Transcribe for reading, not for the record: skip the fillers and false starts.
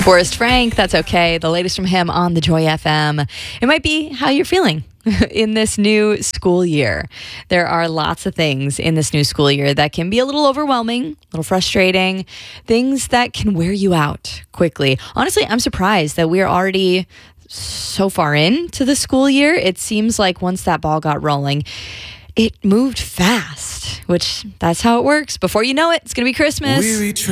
Forrest Frank, That's Okay. The latest from him on the Joy FM. It might be how you're feeling in this new school year. There are lots of things in this new school year that can be a little overwhelming, a little frustrating, things that can wear you out quickly. Honestly, I'm surprised that we're already so far into the school year. It seems like once that ball got rolling, it moved fast, which that's how it works. Before you know it, it's going to be Christmas.